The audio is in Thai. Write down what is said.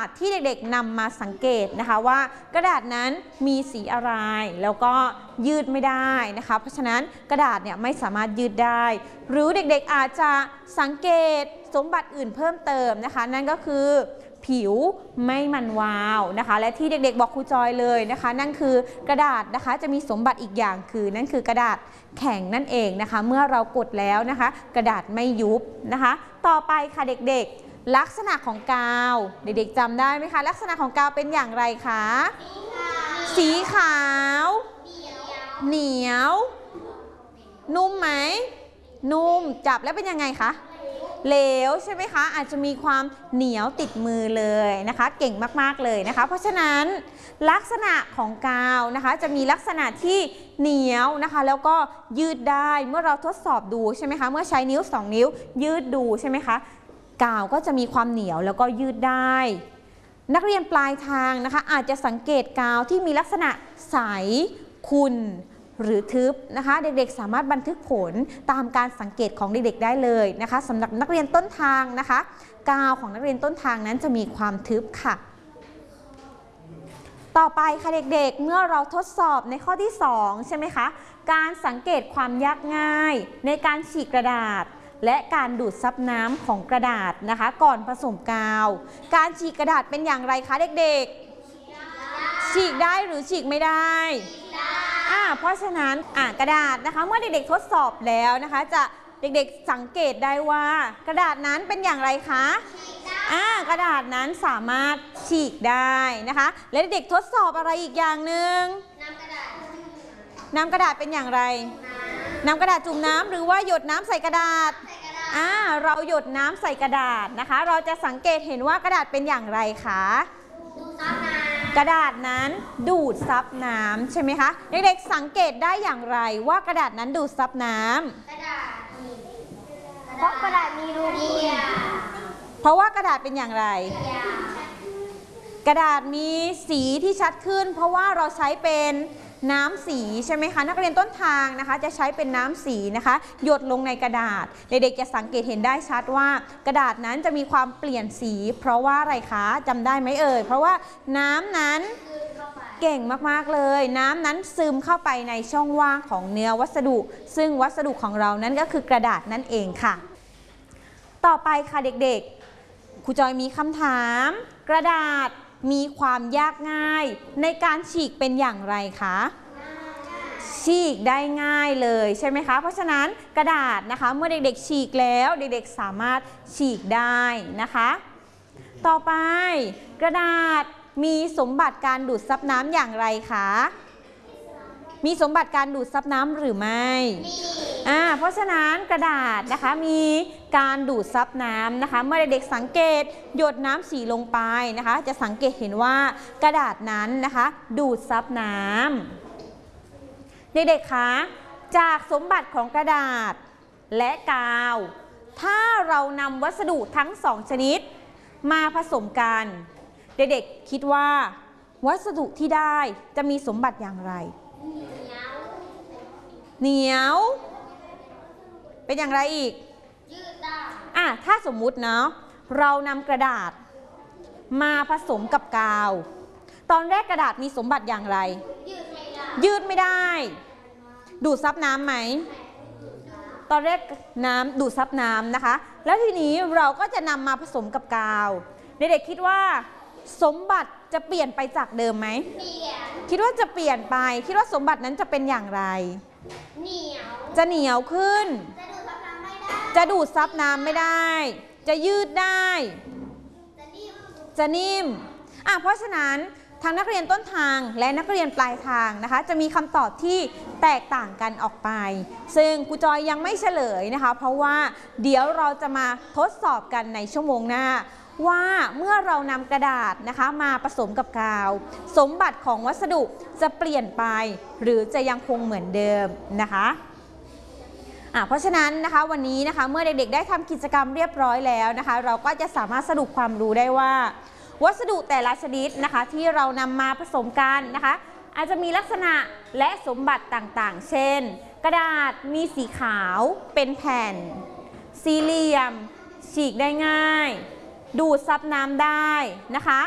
ษที่เด็กๆนำมาสังเกตนะคะว่ากระดาษนั้นมีสีอะไรแล้วก็ยืดไม่ได้นะคะเพราะฉะนั้นกระดาษเนี่ยไม่สามารถยืดได้หรือเด็กๆอาจจะสังเกตสมบัติอื่นเพิ่มเติมนะคะนั่นก็คือผิวไม่มันวาวนะคะและที่เด็กๆบอกครูจอยเลยนะคะนั่นคือกระดาษนะคะจะมีสมบัติอีกอย่างคือนั่นคือกระดาษแข็งนั่นเองนะคะเมื่อเรากดแล้วนะคะกระดาษไม่ยุบนะคะต่อไปค่ะเด็กๆลักษณะของกาวเด็กๆจำได้ไหมคะลักษณะของกาวเป็นอย่างไรคะสีขาวเหนียวนุ่มไหมนุ่มจับแล้วเป็นยังไงคะเหลวใช่ไหมคะอาจจะมีความเหนียวติดมือเลยนะคะเก่งมากๆเลยนะคะเพราะฉะนั้นลักษณะของกาวนะคะจะมีลักษณะที่เหนียวนะคะแล้วก็ยืดได้เมื่อเราทดสอบดูใช่ไหมคะเมื่อใช้นิ้ว2นิ้วยืดดูใช่ไหมคะกาวก็จะมีความเหนียวแล้วก็ยืดได้นักเรียนปลายทางนะคะอาจจะสังเกตกาวที่มีลักษณะใสขุ่นหรือทึบนะคะเด็กๆสามารถบันทึกผลตามการสังเกตของเด็กๆได้เลยนะคะสำหรับนักเรียนต้นทางนะคะกาวของนักเรียนต้นทางนั้นจะมีความทึบค่ะต่อไปค่ะเด็กๆเมื่อเราทดสอบในข้อที่2ใช่ไหมคะการสังเกตความยากง่ายในการฉีกกระดาษและการดูดซับน้ำของกระดาษนะคะก่อนผสมกาวการฉีกกระดาษเป็นอย่างไรคะเด็กๆฉีกได้หรือฉีกไม่ได้เพราะฉะนั้นกระดาษนะคะเมื่อเด็กๆทดสอบแล้วนะคะจะเด็กๆสังเกตได้ว่ากระดาษนั้นเป็นอย่างไรคะกระดาษนั้นสามารถฉีกได้นะคะและเด็กๆทดสอบอะไรอีกอย่างหนึ่งน้ำกระดาษเป็นอย่างไรน้ำกระดาษจุ่มน้ำหรือว่าหยดน้ำใส่กระดาษเราหยดน้ำใส่กระดาษนะคะเราจะสังเกตเห็นว่ากระดาษเป็นอย่างไรคะกระดาษนั้นดูดซับน้ำใช่ไหมคะเด็กๆสังเกตได้อย่างไรว่ากระดาษนั้นดูดซับน้ำเพราะกระดาษมีรูเพราะว่ากระดาษเป็นอย่างไรกระดาษมีสีที่ชัดขึ้นเพราะว่าเราใช้เป็นน้ำสีใช่ไหมคะนักเรียนต้นทางนะคะจะใช้เป็นน้ำสีนะคะหยดลงในกระดาษเด็กๆจะสังเกตเห็นได้ชัดว่ากระดาษนั้นจะมีความเปลี่ยนสีเพราะว่าอะไรคะจำได้ไหมเอ่ยเพราะว่าน้ำนั้นเก่งมากๆเลยน้ำนั้นซึมเข้าไปในช่องว่างของเนื้อวัสดุซึ่งวัสดุของเรานั้นก็คือกระดาษนั่นเองค่ะต่อไปค่ะเด็กๆครูจอยมีคำถามกระดาษมีความยากง่ายในการฉีกเป็นอย่างไรคะฉีกได้ง่ายเลยใช่ไหมคะเพราะฉะนั้นกระดาษนะคะเมื่อเด็กๆฉีกแล้วเด็กๆสามารถฉีกได้นะคะต่อไปกระดาษมีสมบัติการดูดซับน้ำอย่างไรคะมีสมบัติการดูดซับน้ำหรือไม่เพราะฉะนั้นกระดาษนะคะมีการดูดซับน้ำนะคะเมื่อเด็กๆสังเกตหยดน้ำสีลงไปนะคะจะสังเกตเห็นว่ากระดาษนั้นนะคะดูดซับน้ำเด็กๆคะจากสมบัติของกระดาษและกาวถ้าเรานำวัสดุทั้ง2ชนิดมาผสมกันเด็กๆคิดว่าวัสดุที่ได้จะมีสมบัติอย่างไรเหนียวเป็นอย่างไรอีกยืดได้ถ้าสมมุติเนาะเรานำกระดาษมาผสมกับกาวตอนแรกกระดาษมีสมบัติอย่างไรยืดไม่ได้ดูดซับน้ำไหมตอนแรกน้ำดูดซับน้ำนะคะแล้วทีนี้เราก็จะนำมาผสมกับกาวเด็กๆคิดว่าสมบัติจะเปลี่ยนไปจากเดิมไหมคิดว่าจะเปลี่ยนไปคิดว่าสมบัตินั้นจะเป็นอย่างไรจะเหนียวขึ้นจะดูดซับน้ำไม่ได้จะยืดได้จะนิ่มเพราะฉะนั้นทั้งนักเรียนต้นทางและนักเรียนปลายทางนะคะจะมีคำตอบที่แตกต่างกันออกไปซึ่งครูจอยยังไม่เฉลยนะคะเพราะว่าเดี๋ยวเราจะมาทดสอบกันในชั่วโมงหน้าว่าเมื่อเรานำกระดาษนะคะมาผสมกับกาวสมบัติของวัสดุจะเปลี่ยนไปหรือจะยังคงเหมือนเดิมนะคะเพราะฉะนั้นนะคะวันนี้นะคะเมื่อเด็กๆได้ทำกิจกรรมเรียบร้อยแล้วนะคะเราก็จะสามารถสรุปความรู้ได้ว่าวัสดุแต่ละชนิดนะคะที่เรานำมาผสมกันนะคะอาจจะมีลักษณะและสมบัติต่างๆเช่นกระดาษมีสีขาวเป็นแผ่นสี่เหลี่ยมฉีกได้ง่ายดูดซับน้ำได้นะคะ